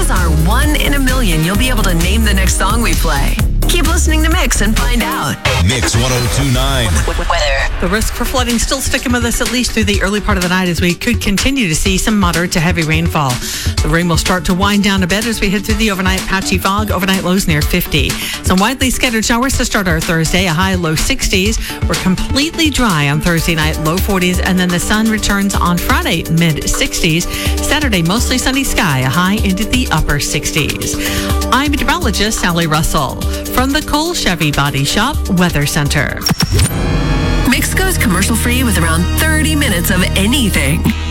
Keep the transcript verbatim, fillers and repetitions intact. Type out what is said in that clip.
Chances are one in a million you'll be able to name the next song we play. Keep listening to Mix and find out. Mix one oh two point nine. Weather. The risk for flooding still sticking with us at least through the early part of the night as we could continue to see some moderate to heavy rainfall. The rain will start to wind down a bit as we head through the overnight patchy fog. Overnight lows near fifty. Some widely scattered showers to start our Thursday, a high low sixties. We're completely dry on Thursday night, low forties, and then the sun returns on Friday, mid sixties. Saturday, mostly sunny sky, a high into the upper sixties. I'm meteorologist Sally Russell from the Cole Chevy Body Shop Weather Center. Mix goes commercial free with around thirty minutes of anything.